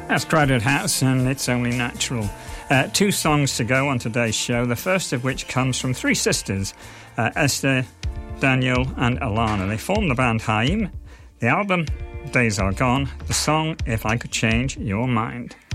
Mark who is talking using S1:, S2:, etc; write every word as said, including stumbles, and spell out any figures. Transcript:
S1: That's Crowded House and It's Only Natural. Uh, two songs to go on today's show, the first of which comes from three sisters, uh, Esther, Daniel and Alana. They formed the band Haim. The album, Days Are Gone. The song, If I Could Change Your Mind.